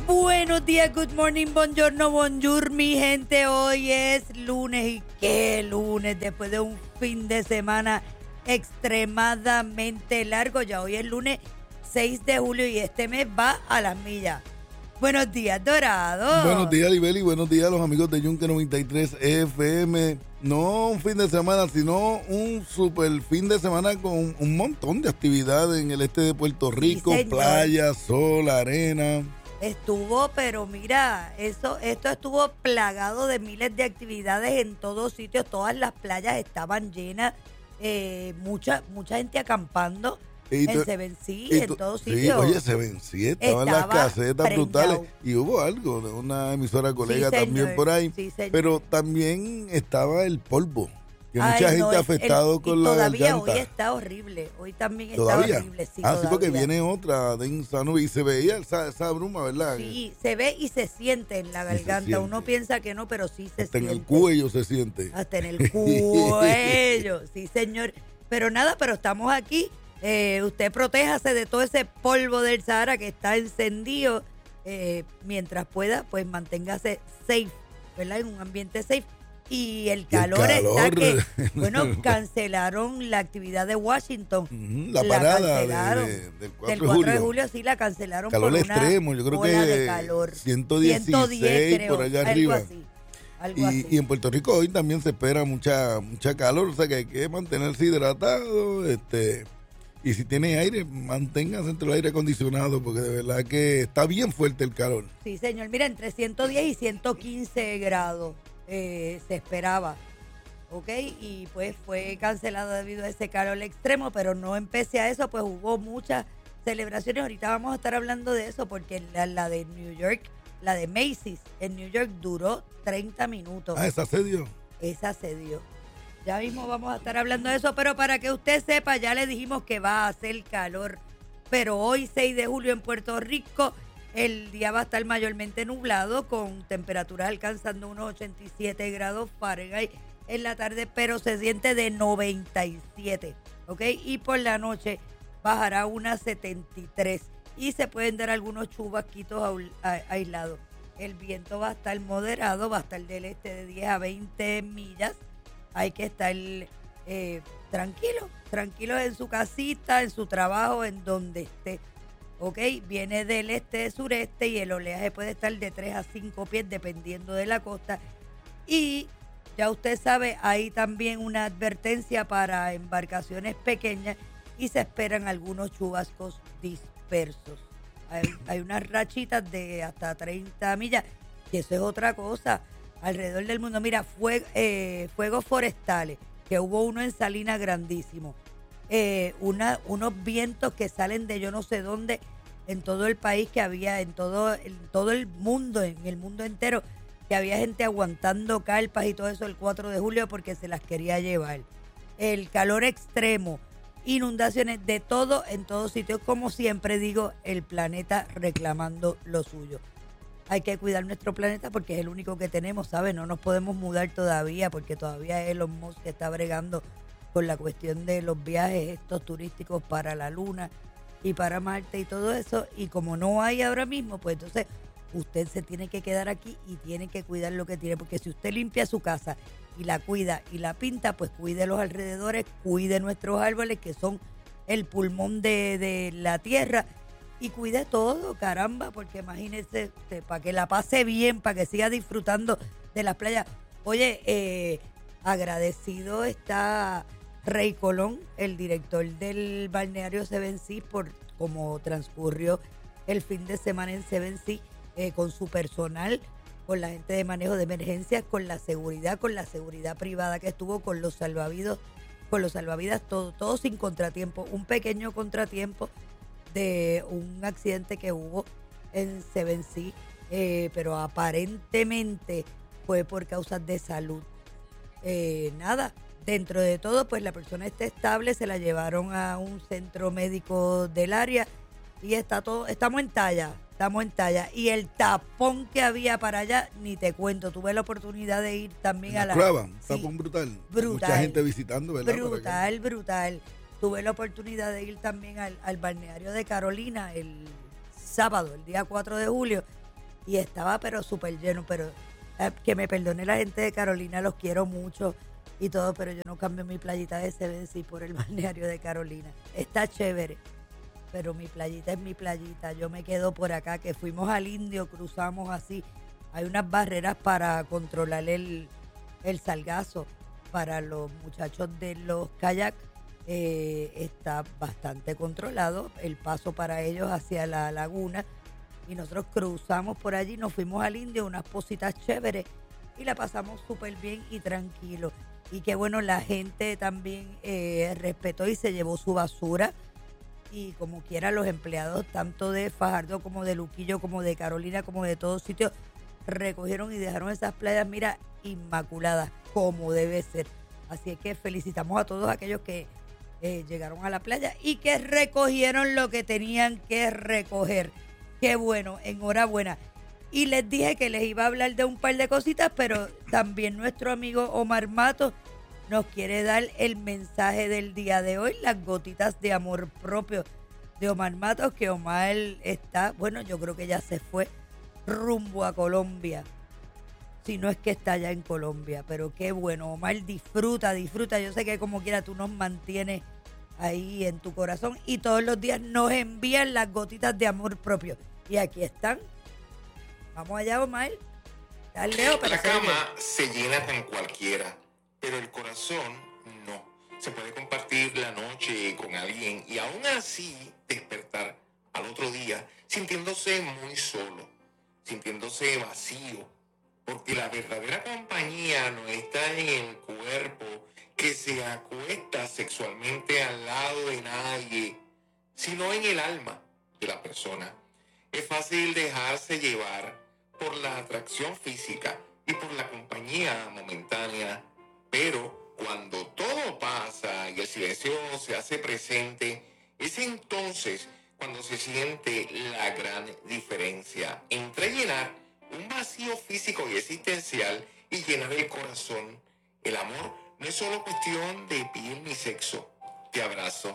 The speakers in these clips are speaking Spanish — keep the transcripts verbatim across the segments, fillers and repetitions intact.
Buenos días, good morning, buongiorno, bonjour, mi gente. Hoy es lunes y qué lunes, después de un fin de semana extremadamente largo. Ya hoy es lunes seis de julio y este mes va a las millas. Buenos días, Dorado. Buenos días, Libeli. Buenos días a los amigos de Yunque noventa y tres F M. No un fin de semana, sino un super fin de semana con un montón de actividades en el este de Puerto Rico. Sí, playa, sol, arena. Estuvo, pero mira, eso, esto estuvo plagado de miles de actividades en todos sitios. Todas las playas estaban llenas. Eh, mucha, mucha gente acampando. Y en tú- Seven Seas, y en tú- todos sí, sitios. oye, se vencía, estaban las Estaba casetas prendado. brutales. Y hubo algo de una emisora colega Sí, también señor. por ahí. Sí, señor. Pero también estaba el polvo. Que Ay, mucha no, gente el- afectado el- con y la todavía garganta. hoy está horrible. Hoy también está ¿Todavía? horrible. Sí, ah, sí, porque todavía. viene otra densa nube y se veía esa, esa bruma, ¿verdad? Sí, se ve y se siente en la Sí, se garganta. siente. Uno piensa que no, pero sí se Hasta en siente. el cuello se siente. Hasta en el cuello. Sí, señor. Pero nada, pero estamos aquí. Eh, usted protéjase de todo ese polvo del Sahara que está encendido. Eh, mientras pueda, pues manténgase safe, ¿verdad? En un ambiente safe. Y el Y el calor, está calor. que, bueno, cancelaron la actividad de Washington. Ujú, la parada de- cancelaron. de- del Del cuatro de cuatro de julio. julio sí la cancelaron Calor por una extremo, yo creo ola que de calor. ciento dieciséis ciento diez, creo, por allá algo arriba. así, algo así. Y, y en Puerto Rico hoy también se espera mucha mucha calor, o sea que hay que mantenerse hidratado, este y si tiene aire, manténgase entre el aire acondicionado, porque de verdad que está bien fuerte el calor. Sí, señor. Mira, entre ciento diez y ciento quince grados eh, se esperaba. ¿Ok? Y pues fue cancelado debido a ese calor extremo, pero no empecé a eso, pues hubo muchas celebraciones. Ahorita vamos a estar hablando de eso, porque la, la de New York, la de Macy's en New York duró treinta minutos. Ah, esa se dio. Esa se dio. Ya mismo vamos a estar hablando de eso, pero para que usted sepa, ya le dijimos que va a hacer calor. Pero hoy, seis de julio, en Puerto Rico, el día va a estar mayormente nublado, con temperaturas alcanzando unos ochenta y siete grados Fahrenheit en la tarde, pero se siente de noventa y siete, ¿ok? Y por la noche bajará unas setenta y tres y se pueden dar algunos chubasquitos aul- a- aislados. El viento va a estar moderado, va a estar del este de diez a veinte millas. Hay que estar eh, tranquilo, tranquilo en su casita, en su trabajo, en donde esté. ¿Ok? Viene del este, sureste, y el oleaje puede estar de tres a cinco pies dependiendo de la costa. Y ya usted sabe, hay también una advertencia para embarcaciones pequeñas y se esperan algunos chubascos dispersos. Hay, hay unas rachitas de hasta treinta millas, y eso es otra cosa. Alrededor del mundo, mira, fue, eh, fuegos forestales, que hubo uno en Salinas grandísimo. Eh, una, unos vientos que salen de yo no sé dónde en todo el país, que había en todo, en todo el mundo, en el mundo entero, que había gente aguantando carpas y todo eso el cuatro de julio porque se las quería llevar. El calor extremo, inundaciones, de todo en todos sitios. Como siempre digo, el planeta reclamando lo suyo. Hay que cuidar nuestro planeta porque es el único que tenemos, ¿sabes? No nos podemos mudar todavía porque todavía Elon Musk está bregando con la cuestión de los viajes estos turísticos para la Luna y para Marte y todo eso. Y como no hay ahora mismo, pues entonces usted se tiene que quedar aquí y tiene que cuidar lo que tiene. Porque si usted limpia su casa y la cuida y la pinta, pues cuide los alrededores, cuide nuestros árboles, que son el pulmón de, de la tierra. Y cuide todo, caramba, porque imagínese, este, para que la pase bien, para que siga disfrutando de las playas. Oye, eh, agradecido está Rey Colón, el director del balneario Seven Seas, por cómo transcurrió el fin de semana en Seven Seas, eh, con su personal, con la gente de manejo de emergencias, con la seguridad, con la seguridad privada que estuvo, con los salvavidas, con los salvavidas, todo, todo sin contratiempo. Un pequeño contratiempo de un accidente que hubo en Seven Seas, eh, pero aparentemente fue por causas de salud. Eh, nada, dentro de todo, pues la persona está estable, se la llevaron a un centro médico del área y está todo, estamos en talla, estamos en talla. Y el tapón que había para allá, ni te cuento, tuve la oportunidad de ir también La a la... Crava, Sí, tapón brutal. brutal. Mucha gente visitando, ¿verdad? Por acá. Brutal, brutal. Tuve la oportunidad de ir también al, al balneario de Carolina el sábado, el día cuatro de julio, y estaba pero súper lleno, pero eh, que me perdone la gente de Carolina, los quiero mucho y todo, pero yo no cambio mi playita de Seven Seas por el balneario de Carolina. Está chévere, pero mi playita es mi playita. Yo me quedo por acá, que fuimos al Indio, cruzamos así. Hay unas barreras para controlar el, el salgazo para los muchachos de los kayak. Eh, está bastante controlado el paso para ellos hacia la laguna y nosotros cruzamos por allí, nos fuimos al Indio, unas positas chéveres y la pasamos súper bien y tranquilo. Y que bueno, la gente también eh, respetó y se llevó su basura y como quiera los empleados tanto de Fajardo como de Luquillo como de Carolina como de todos sitios recogieron y dejaron esas playas, mira, inmaculadas como debe ser. Así es que felicitamos a todos aquellos que eh, llegaron a la playa y que recogieron lo que tenían que recoger. Qué bueno, enhorabuena. Y les dije que les iba a hablar de un par de cositas, pero también nuestro amigo Omar Matos nos quiere dar el mensaje del día de hoy, las gotitas de amor propio de Omar Matos, que Omar está, bueno, yo creo que ya se fue rumbo a Colombia, si no es que está ya en Colombia, pero qué bueno, Omar, disfruta, disfruta, yo sé que como quiera tú nos mantienes ahí en tu corazón y todos los días nos envían las gotitas de amor propio, y aquí están. Vamos allá, Omar. Dale, Leo, la cama se llena con cualquiera, pero el corazón no. Se puede compartir la noche con alguien y aún así despertar al otro día sintiéndose muy solo, sintiéndose vacío, porque la verdadera compañía no está en el cuerpo que se acuesta sexualmente al lado de nadie, sino en el alma de la persona. Es fácil dejarse llevar por la atracción física y por la compañía momentánea, pero cuando todo pasa y el silencio se hace presente, es entonces cuando se siente la gran diferencia entre llenar un vacío físico y existencial y llenar el corazón. El amor no es solo cuestión de piel ni sexo. Te abrazo.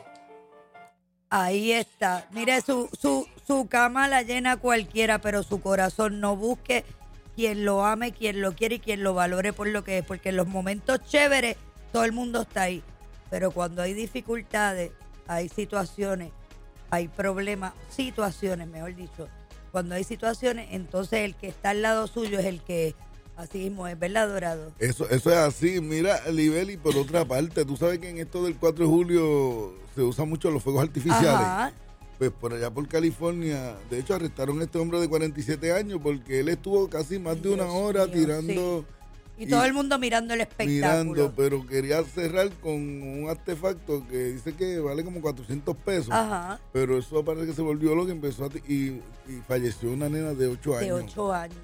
Ahí está. Mire, su, su, su cama la llena cualquiera, pero su corazón no. Busque quien lo ame, quien lo quiere y quien lo valore por lo que es. Porque en los momentos chéveres todo el mundo está ahí. Pero cuando hay dificultades, hay situaciones, hay problemas, situaciones, mejor dicho. Cuando hay situaciones, entonces el que está al lado suyo es el que así mismo es, ¿verdad, Dorado? Eso, eso es así. Mira, Libeli, por otra parte, tú sabes que en esto del cuatro de julio se usan mucho los fuegos artificiales. Ajá. Pues por allá por California, de hecho arrestaron a este hombre de cuarenta y siete años porque él estuvo casi más de una Dios hora mío, tirando... sí. Y, y todo el mundo mirando el espectáculo. Mirando, pero quería cerrar con un artefacto que dice que vale como cuatrocientos pesos. Ajá. Pero eso parece que se volvió lo que empezó a... T- y, y falleció una nena de ocho años. De ocho años.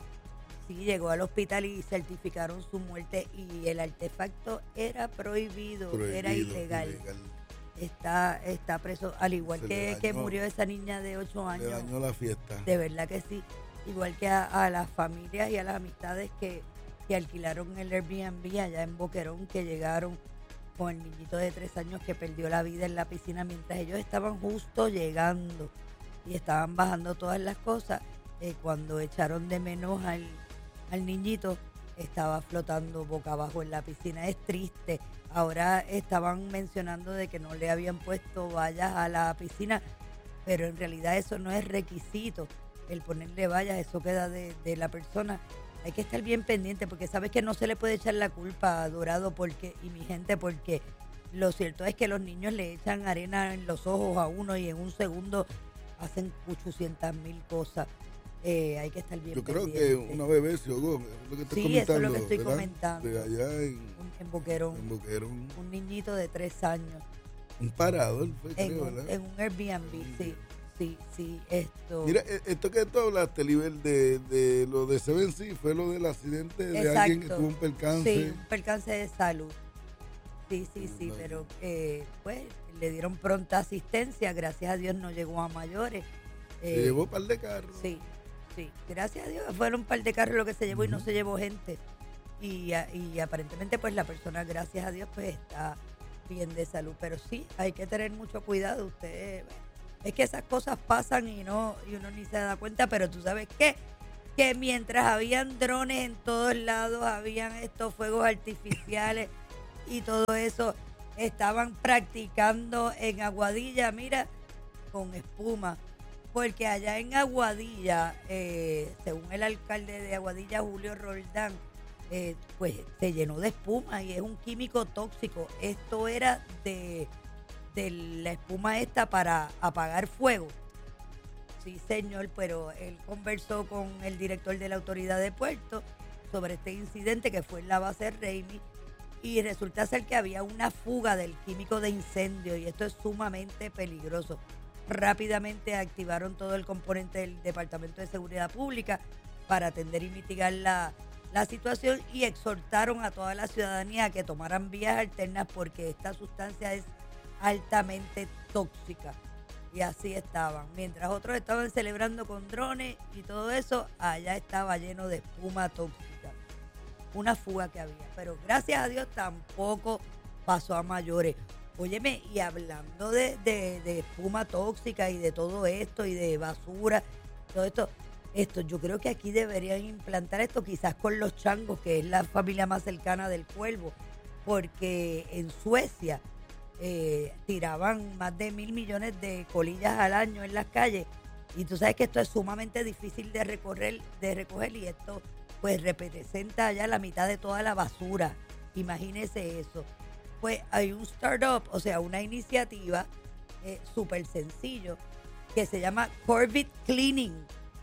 Sí, llegó al hospital y certificaron su muerte y el artefacto era prohibido, Prohibido, era ilegal. ilegal. Está, está preso, al igual Se que, le que dañó- murió esa niña de ocho Le años. dañó la fiesta. De verdad que sí. Igual que a, a las familias y a las amistades que, que alquilaron el Airbnb allá en Boquerón, que llegaron con el niñito de tres años que perdió la vida en la piscina mientras ellos estaban justo llegando y estaban bajando todas las cosas. Eh, cuando echaron de menos al, al niñito, estaba flotando boca abajo en la piscina. Es triste. Ahora estaban mencionando de que no le habían puesto vallas a la piscina, pero en realidad eso no es requisito. El ponerle vallas, eso queda de, de la persona. Hay que estar bien pendiente porque sabes que no se le puede echar la culpa a Dorado porque y mi gente, porque lo cierto es que los niños le echan arena en los ojos a uno y en un segundo hacen ochocientas mil cosas. Eh, hay que estar bien Yo creo pendiente. que una bebé se ahogó. Es lo que estás Sí, eso es lo comentando, que estoy ¿verdad? comentando. De allá en, Un- en Boquerón, en Boquerón. un niñito de tres años Un parador fue, en creo, un, ¿verdad? en un Airbnb, sí, sí, sí, esto. Mira, e- esto que tú hablaste, Libel, de, de lo de Seven Seas, fue lo del accidente de Exacto. alguien que tuvo un percance. Sí, un percance de salud. Sí, sí, sí, Bueno. pero eh, pues le dieron pronta asistencia, gracias a Dios no llegó a mayores. Se Eh, llevó un par de carros. Sí, sí, gracias a Dios fueron un par de carros lo que se llevó y no Ujú. se llevó gente. Y, a- y aparentemente pues la persona, gracias a Dios, pues está bien de salud. Pero sí, hay que tener mucho cuidado. Usted, es que esas cosas pasan y no y uno ni se da cuenta, pero tú sabes qué, que mientras habían drones en todos lados, habían estos fuegos artificiales y todo eso, estaban practicando en Aguadilla, mira, con espuma. Porque allá en Aguadilla, eh, según el alcalde de Aguadilla, Julio Roldán, eh, pues se llenó de espuma y es un químico tóxico. Esto era de, de la espuma esta para apagar fuego. Sí, señor, pero él conversó con el director de la autoridad de puerto sobre este incidente que fue en la base Raimi y resulta ser que había una fuga del químico de incendio y esto es sumamente peligroso. Rápidamente activaron todo el componente del Departamento de Seguridad Pública para atender y mitigar la, la situación y exhortaron a toda la ciudadanía a que tomaran vías alternas porque esta sustancia es altamente tóxica. Y así estaban. Mientras otros estaban celebrando con drones y todo eso, allá estaba lleno de espuma tóxica. Una fuga que había. Pero gracias a Dios tampoco pasó a mayores. Óyeme, y hablando de, de, de espuma tóxica y de todo esto y de basura, todo esto, esto, yo creo que aquí deberían implantar esto quizás con los changos, que es la familia más cercana del cuervo, porque en Suecia eh, tiraban más de mil millones de colillas al año en las calles y tú sabes que esto es sumamente difícil de recorrer, de recoger y esto pues representa ya la mitad de toda la basura. Imagínese eso. Pues hay un startup, o sea, una iniciativa eh, súper sencillo que se llama Corvid Cleaning.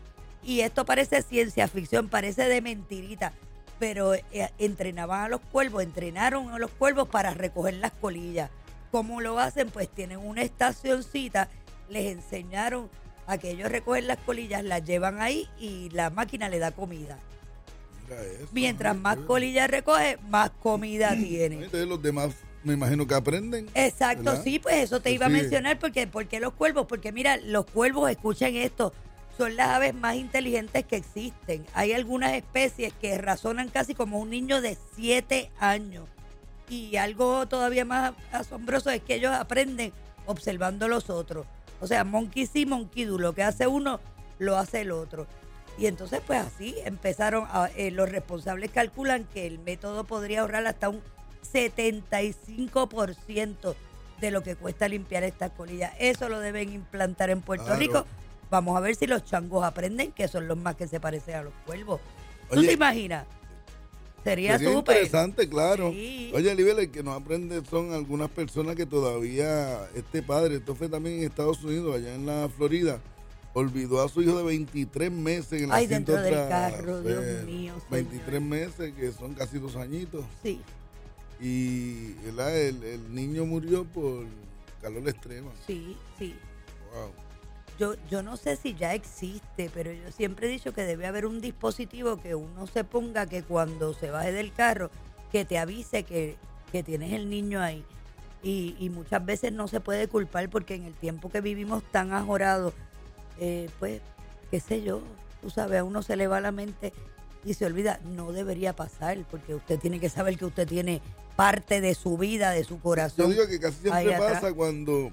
Y esto parece ciencia ficción, parece de mentirita, pero eh, entrenaban a los cuervos, entrenaron a los cuervos para recoger las colillas. ¿Cómo lo hacen? Pues tienen una estacioncita, les enseñaron a que ellos recogen las colillas, las llevan ahí y la máquina le da comida. Mira eso, mientras más colillas recoge, más comida tiene. Entonces los demás me imagino que aprenden. Exacto, ¿verdad? Sí, pues eso te sí, iba a mencionar, porque ¿por qué los cuervos? Porque mira, los cuervos, escuchen esto, son las aves más inteligentes que existen. Hay algunas especies que razonan casi como un niño de siete años. Y algo todavía más asombroso es que ellos aprenden observando a los otros. O sea, monkey sí, monkey do. Lo que hace uno, lo hace el otro. Y entonces, pues así empezaron, a, eh, los responsables calculan que el método podría ahorrar hasta un setenta y cinco por ciento de lo que cuesta limpiar estas colillas. Eso lo deben implantar en Puerto claro. Rico. Vamos a ver si los changos aprenden, que son los más que se parecen a los cuervos. ¿Tú Oye, te imaginas? Sería súper interesante, claro. Sí. Oye, Libel, el que no aprende son algunas personas que todavía, este padre, esto fue también en Estados Unidos, allá en la Florida, olvidó a su hijo de veintitrés meses en el Ay, asiento dentro del carro, Dios mío. veintitrés meses, que son casi dos añitos. Sí. Y ¿verdad? El, el niño murió por calor extremo. Sí, sí. Wow. Yo, yo no sé si ya existe, pero yo siempre he dicho que debe haber un dispositivo que uno se ponga que cuando se baje del carro, que te avise que, que tienes el niño ahí. Y, y muchas veces no se puede culpar porque en el tiempo que vivimos tan ajorados, eh, pues, qué sé yo, tú sabes, a uno se le va la mente y se olvida. No debería pasar porque usted tiene que saber que usted tiene parte de su vida, de su corazón. Yo digo que casi siempre pasa cuando...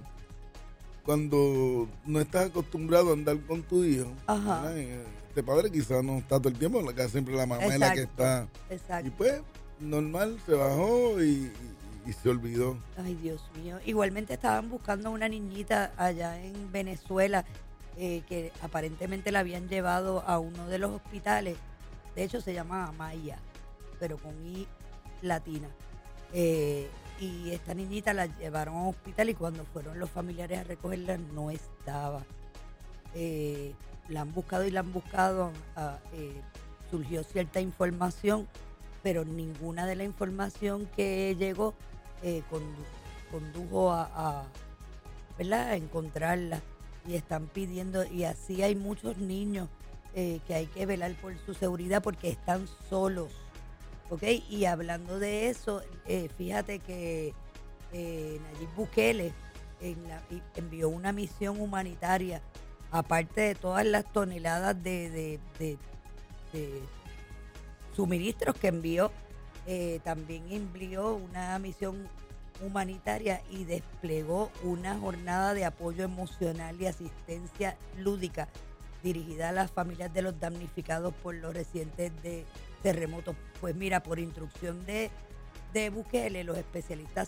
cuando no estás acostumbrado a andar con tu hijo. Ajá. Este padre quizás no está todo el tiempo, la casa siempre la mamá es la que está. Exacto. Y pues, normal, se bajó y, y, y se olvidó. Ay, Dios mío. Igualmente estaban buscando a una niñita allá en Venezuela eh, que aparentemente la habían llevado a uno de los hospitales. De hecho, se llama Amaya, pero con I latina. Eh, y esta niñita la llevaron a un hospital y cuando fueron los familiares a recogerla no estaba. Eh, la han buscado y la han buscado, a, eh, surgió cierta información, pero ninguna de la información que llegó eh, condu- condujo a, a, ¿verdad? a encontrarla. Y están pidiendo, y así hay muchos niños eh, que hay que velar por su seguridad porque están solos. ¿Ok? Y hablando de eso, eh, fíjate que eh, Nayib Bukele en la, envió una misión humanitaria, aparte de todas las toneladas de, de, de, de suministros que envió, eh, también envió una misión humanitaria y desplegó una jornada de apoyo emocional y asistencia lúdica dirigida a las familias de los damnificados por los recientes de terremotos. Pues mira, por instrucción de, de Bukele, los especialistas